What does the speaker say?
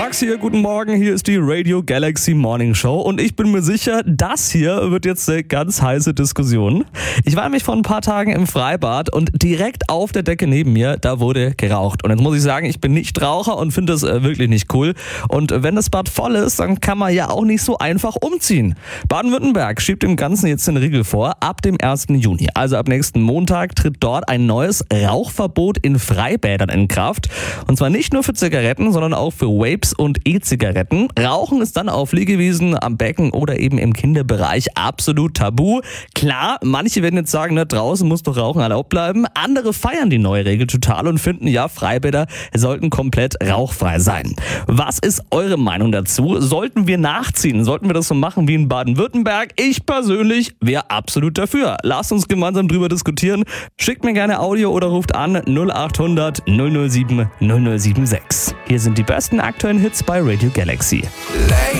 Max hier, guten Morgen. Hier ist die Radio Galaxy Morning Show und ich bin mir sicher, das hier wird jetzt eine ganz heiße Diskussion. Ich war nämlich vor ein paar Tagen im Freibad und direkt auf der Decke neben mir, da wurde geraucht. Und jetzt muss ich sagen, ich bin nicht Raucher und finde das wirklich nicht cool. Und wenn das Bad voll ist, dann kann man ja auch nicht so einfach umziehen. Baden-Württemberg schiebt dem Ganzen jetzt den Riegel vor. Ab dem 1. Juni, also ab nächsten Montag, tritt dort ein neues Rauchverbot in Freibädern in Kraft. Und zwar nicht nur für Zigaretten, sondern auch für Vapes und E-Zigaretten. Rauchen ist dann auf Liegewiesen, am Becken oder eben im Kinderbereich absolut tabu. Klar, manche werden jetzt sagen, draußen muss doch Rauchen erlaubt bleiben. Andere feiern die neue Regel total und finden, ja, Freibäder sollten komplett rauchfrei sein. Was ist eure Meinung dazu? Sollten wir nachziehen? Sollten wir das so machen wie in Baden-Württemberg? Ich persönlich wäre absolut dafür. Lasst uns gemeinsam drüber diskutieren. Schickt mir gerne Audio oder ruft an 0800 007 0076. Hier sind die besten aktuellen Hits bei Radio Galaxy.